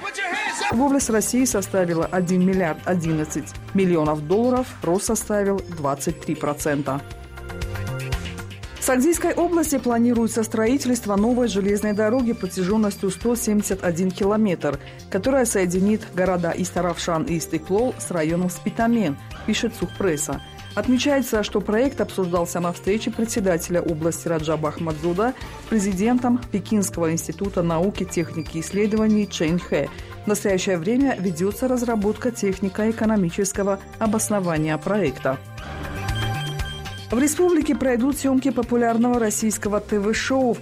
В область России составила 1 миллиард 11 миллионов долларов, рост составил 23%. В Сагдийской области планируется строительство новой железной дороги протяженностью 171 километр, которая соединит города Истаравшан и Истыклол с районом Спитамен, пишет Сухпресса. Отмечается, что проект обсуждался на встрече председателя области Раджаба Ахмадзода с президентом Пекинского института науки, техники и исследований Чэнь Хэ. В настоящее время ведется разработка технико-экономического обоснования проекта. В республике пройдут съемки популярного российского ТВ-шоу, в